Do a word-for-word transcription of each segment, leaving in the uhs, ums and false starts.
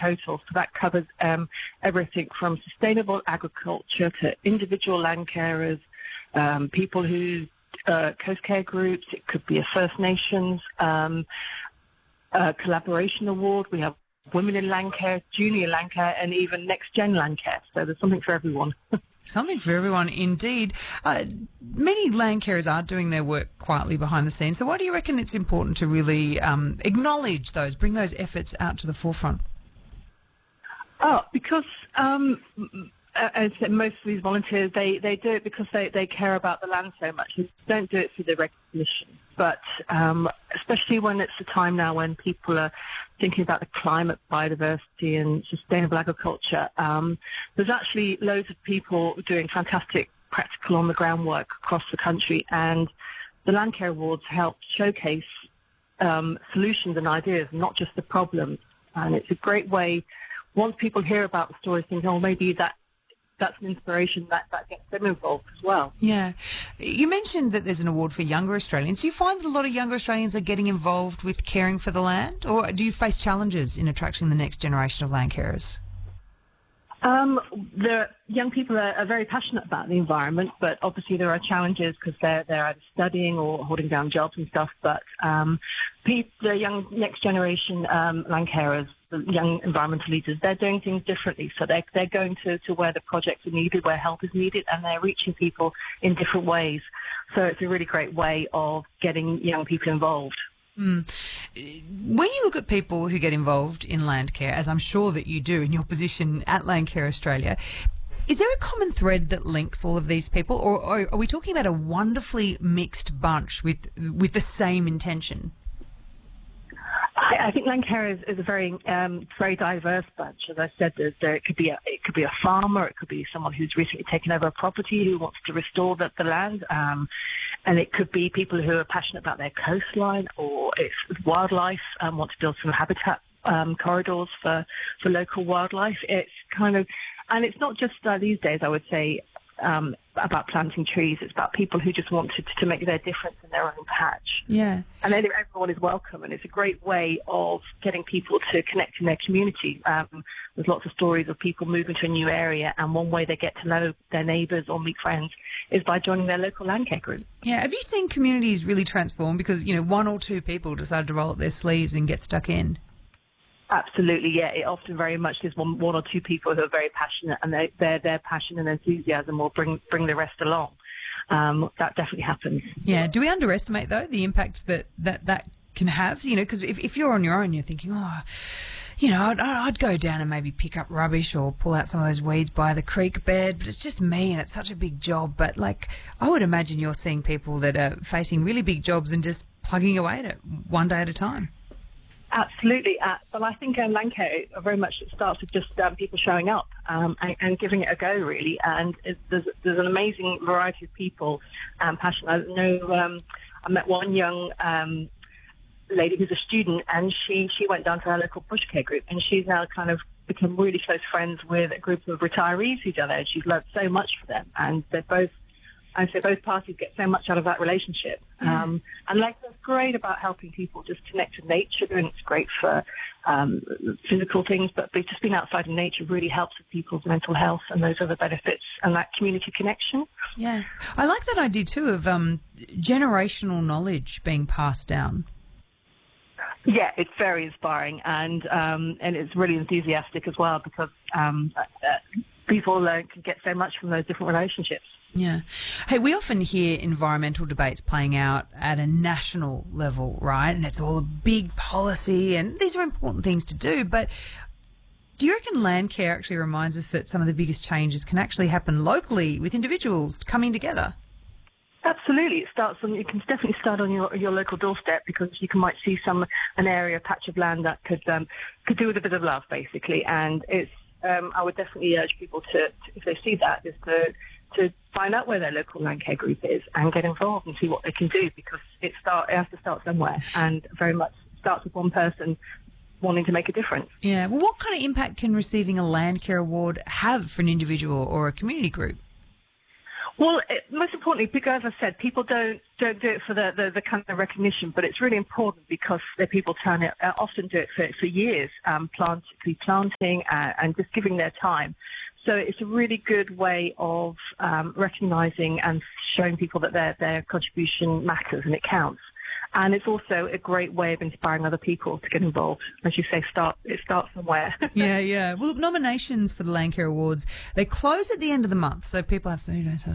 total. So that covers um, everything from sustainable agriculture to individual land carers, um, people who, uh, coast care groups, it could be a First Nations, um, a collaboration award. We have women in land care, junior land care, and even next gen land care. So there's something for everyone. Something for everyone, indeed. Uh, many land carers are doing their work quietly behind the scenes. So why do you reckon it's important to really um, acknowledge those, bring those efforts out to the forefront? Oh, because um, as I said, most of these volunteers, they, they do it because they, they care about the land so much. They don't do it for the recognition. But um, especially when it's a time now when people are thinking about the climate, biodiversity and sustainable agriculture, um, there's actually loads of people doing fantastic practical on-the-ground work across the country, and the Land Care Awards help showcase um, solutions and ideas, not just the problems. And it's a great way, once people hear about the stories, think, oh, maybe that that's an inspiration that, that gets them involved as well. Yeah. You mentioned that there's an award for younger Australians. Do you find that a lot of younger Australians are getting involved with caring for the land, or do you face challenges in attracting the next generation of land carers? Um, the young people are, are very passionate about the environment, but obviously there are challenges because they're, they're either studying or holding down jobs and stuff. But um, pe- the young next generation um, land carers, the young environmental leaders, they're doing things differently. So they're, they're going to, to where the projects are needed, where help is needed, and they're reaching people in different ways. So it's a really great way of getting young people involved. Mm. When you look at people who get involved in land care, as I'm sure that you do in your position at Land Care Australia, is there a common thread that links all of these people, or, or are we talking about a wonderfully mixed bunch with with the same intention? I, I think land care is, is a very um, very diverse bunch. As I said, there, there it could be a, it could be a farmer, it could be someone who's recently taken over a property who wants to restore the, the land. Um, And it could be people who are passionate about their coastline, or it's wildlife and want to build some habitat um, corridors for, for local wildlife. It's kind of, and it's not just uh, these days, I would say, um, about planting trees. It's about people who just want to, to make their difference in their own patch. Yeah. And then everyone is welcome, and it's a great way of getting people to connect in their community. Um, there's lots of stories of people moving to a new area, and one way they get to know their neighbours or meet friends is by joining their local land care group. Yeah. Have you seen communities really transform because, you know, one or two people decided to roll up their sleeves and get stuck in? Absolutely, yeah. It often very much is one, one or two people who are very passionate, and they, their their passion and enthusiasm will bring bring the rest along. Um, that definitely happens. Yeah. Do we underestimate, though, the impact that that, that can have? You know, because if, if you're on your own, you're thinking, oh, you know, I'd, I'd go down and maybe pick up rubbish or pull out some of those weeds by the creek bed, but it's just me and it's such a big job. But, like, I would imagine you're seeing people that are facing really big jobs and just plugging away at it one day at a time. Absolutely. Uh, well, I think um, land care very much starts with just um, people showing up um, and, and giving it a go, really. And it, there's, there's an amazing variety of people um, passionate. I know um, I met one young um, lady who's a student, and she, she went down to her local bush care group, and she's now kind of become really close friends with a group of retirees who's done it. She's learned so much from them, and they're both And so both parties get so much out of that relationship. Yeah. Um, and like, that's great about helping people just connect with nature, and it's great for um, physical things, but just being outside in nature really helps with people's mental health and those other benefits and that community connection. Yeah. I like that idea too of um, generational knowledge being passed down. Yeah, it's very inspiring, and um, and it's really enthusiastic as well, because um, uh, people uh, can get so much from those different relationships. Yeah. Hey, we often hear environmental debates playing out at a national level, right? And it's all a big policy, and these are important things to do. But do you reckon land care actually reminds us that some of the biggest changes can actually happen locally with individuals coming together? Absolutely. It starts on, you can definitely start on your your local doorstep, because you can might see some an area, a patch of land that could um, could do with a bit of love, basically. And it's um, I would definitely urge people to, to, if they see that, is to to find out where their local land care group is and get involved and see what they can do, because it start it has to start somewhere, and very much starts with one person wanting to make a difference. Yeah. Well, what kind of impact can receiving a land care award have for an individual or a community group? Well, it, most importantly, because as I said, people don't don't do it for the, the, the kind of recognition, but it's really important because the people turn it, uh, often do it for, for years, um, plant, planting uh, and just giving their time. So it's a really good way of um, recognising and showing people that their their contribution matters and it counts. And it's also a great way of inspiring other people to get involved. As you say, start it starts somewhere. yeah, yeah. Well, look, nominations for the Landcare Awards, they close at the end of the month. So people have thirty days,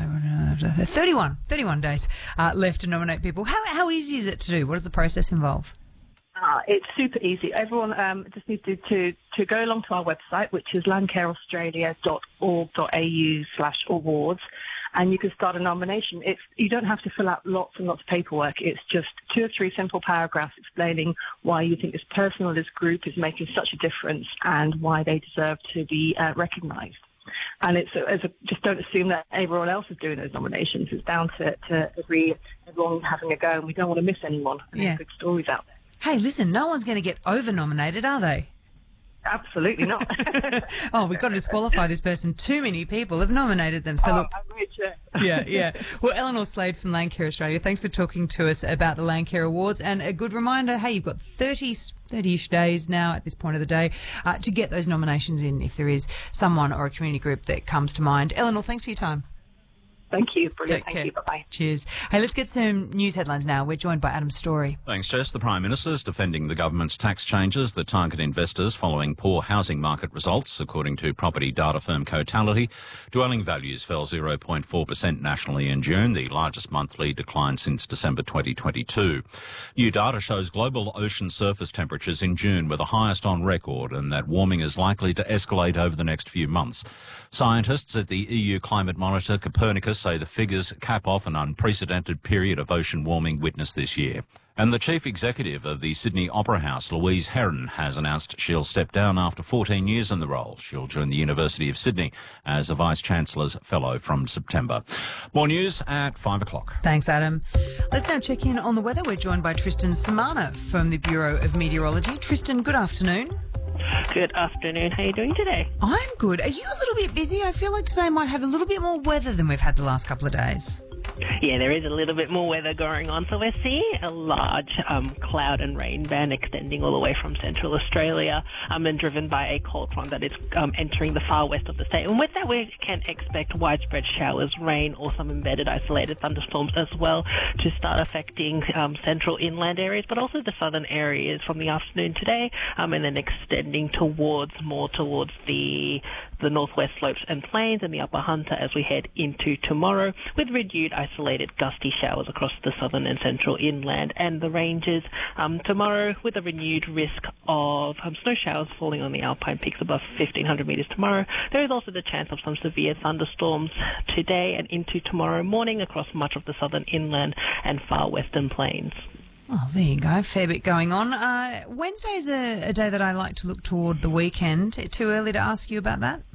thirty-one, thirty-one days uh, left to nominate people. How, how easy is it to do? What does the process involve? Uh, it's super easy. Everyone um, just needs to, to, to go along to our website, which is landcareaustralia dot org dot a u slash awards. And you can start a nomination. It's, you don't have to fill out lots and lots of paperwork. It's just two or three simple paragraphs explaining why you think this person or this group is making such a difference and why they deserve to be uh, recognised. And it's as a, just don't assume that everyone else is doing those nominations. It's down to, to every, everyone having a go, and we don't want to miss anyone. And yeah. there's good stories out there. Hey, listen, no one's going to get over-nominated, are they? Absolutely not. oh, we've got to disqualify this person. Too many people have nominated them. So oh, look, I'm rich, yeah. yeah, yeah. Well, Eleanor Slade from Landcare Australia, thanks for talking to us about the Landcare Awards. And a good reminder, hey, you've got thirty, thirty-ish days now at this point of the day uh, to get those nominations in if there is someone or a community group that comes to mind. Eleanor, thanks for your time. Thank you. Brilliant. Take Thank care. you. Bye-bye. Cheers. Hey, let's get some news headlines now. We're joined by Adam Story. Thanks, Jess. The Prime Minister is defending the government's tax changes that target investors following poor housing market results. According to property data firm Cotality, dwelling values fell zero point four percent nationally in June, the largest monthly decline since December twenty twenty-two. New data shows global ocean surface temperatures in June were the highest on record, and that warming is likely to escalate over the next few months. Scientists at the E U climate monitor Copernicus say the figures cap off an unprecedented period of ocean warming witnessed this year. And the chief executive of the Sydney Opera House, Louise Herron, has announced she'll step down after fourteen years in the role. She'll join the University of Sydney as a Vice-Chancellor's Fellow from September. More news at five o'clock. Thanks, Adam. Let's now check in on the weather. We're joined by Tristan Samana from the Bureau of Meteorology. Tristan, good afternoon. Good afternoon. How are you doing today? I'm good. Are you a little bit busy? I feel like today might have a little bit more weather than we've had the last couple of days. Yeah, there is a little bit more weather going on. So we're seeing a large um, cloud and rain band extending all the way from central Australia um, and driven by a cold front that is um, entering the far west of the state. And with that, we can expect widespread showers, rain, or some embedded isolated thunderstorms as well to start affecting um, central inland areas, but also the southern areas from the afternoon today, um, and then extending towards more towards the the northwest slopes and plains and the upper Hunter as we head into tomorrow, with renewed isolated gusty showers across the southern and central inland and the ranges. Um, tomorrow, with a renewed risk of um, snow showers falling on the alpine peaks above fifteen hundred metres tomorrow. There is also the chance of some severe thunderstorms today and into tomorrow morning across much of the southern inland and far western plains. Oh, there you go. Fair bit going on. Uh, Wednesday's a, a day that I like to look toward the weekend. Too early to ask you about that?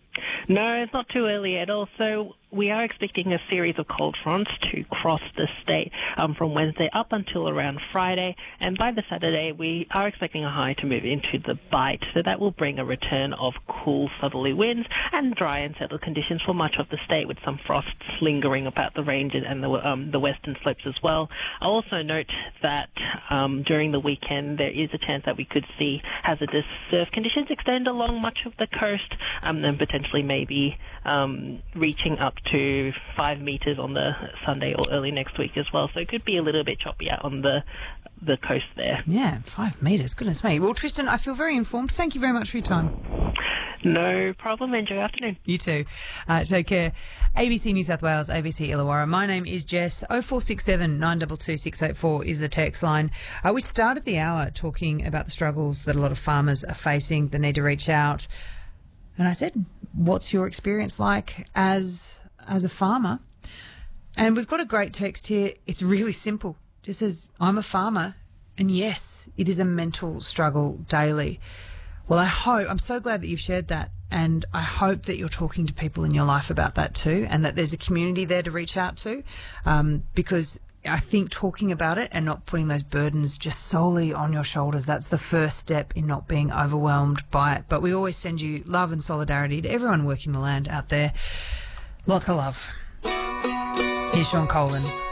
No, it's not too early at all. So we are expecting a series of cold fronts to cross the state um, from Wednesday up until around Friday. And by the Saturday, we are expecting a high to move into the Bight. So that will bring a return of cool southerly winds and dry and settled conditions for much of the state, with some frosts lingering about the ranges and the, um, the western slopes as well. I'll also note that um, during the weekend, there is a chance that we could see hazardous surf conditions extend along much of the coast, um, and potentially maybe um, reaching up to five metres on the Sunday or early next week as well. So it could be a little bit choppy out on the the coast there. Yeah, five metres. Goodness me. Well, Tristan, I feel very informed. Thank you very much for your time. No problem. Enjoy your afternoon. You too. Uh, take care. A B C New South Wales, A B C Illawarra. My name is Jess. oh four six seven, nine two two, six eight four is the text line. Uh, we started the hour talking about the struggles that a lot of farmers are facing, the need to reach out. And I said, what's your experience like as as a farmer? And we've got a great text here. It's really simple. It just says, I'm a farmer, and yes, it is a mental struggle daily. Well, I hope, I'm so glad that you've shared that, and I hope that you're talking to people in your life about that too, and that there's a community there to reach out to, um, because I think talking about it and not putting those burdens just solely on your shoulders, that's the first step in not being overwhelmed by it. But we always send you love and solidarity to everyone working the land out there. Lots of love. Here's Sean Colan.